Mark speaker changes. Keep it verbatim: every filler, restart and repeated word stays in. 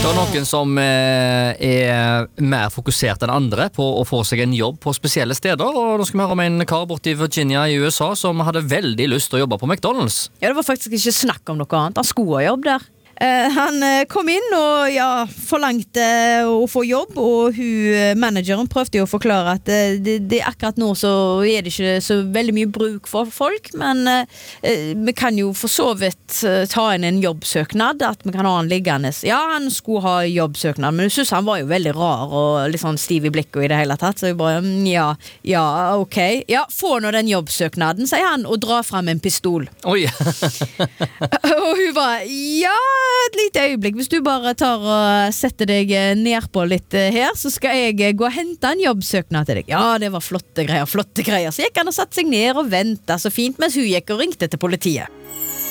Speaker 1: Så noen som eh, er mer fokusert enn andre på å få seg en jobb på spesielle steder, og nå skal vi høre om en kar borte i Virginia i U S A som hadde veldig lyst til å jobbe på McDonald's.
Speaker 2: Ja, det var faktisk ikke snakk om noe annet. Han skulle ha jobb der. Uh, han uh, kom inn og ja, forlangte å få jobb, og hun, uh, manageren prøvde jo å forklare at uh, det, det akkurat nå så er det ikke så veldig mye bruk for folk, men uh, uh, vi kan jo for så vidt uh, ta inn en jobbsøknad, at vi kan ha han liggende. Ja, han skulle ha jobbsøknad, men jeg synes han var jo veldig rar og litt sånn stiv i blikket i det hele tatt, så jeg bare, mm, ja, ja, ok. Ja, få nå den jobbsøknaden, sier han, og dra frem en pistol.
Speaker 1: Oi!
Speaker 2: Og hun bare, ja, et lite øyeblikk. Hvis du bare tar og setter deg ned på litt her, så skal jeg gå og hente en jobbsøknad til deg. Ja, det var flotte greier, flotte greier. Så gikk han og satte seg ned og ventet så fint, mens hun gikk og ringte til politiet.